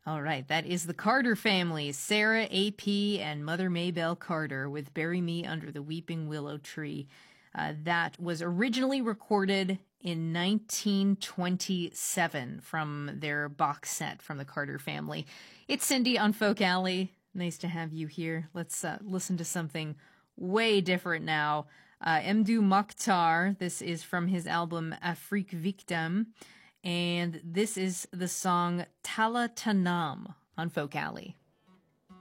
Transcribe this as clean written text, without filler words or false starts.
All right, that is the Carter family, Sarah AP and Mother Maybelle Carter with Bury Me Under the Weeping Willow Tree. That was originally recorded in 1927 from their box set from the Carter family. It's Cindy on Folk Alley. Nice to have you here. Let's listen to something way different now. Mdou Moctar, this is from his album Afrique Victim. And this is the song Tala Tanam on Folk Alley.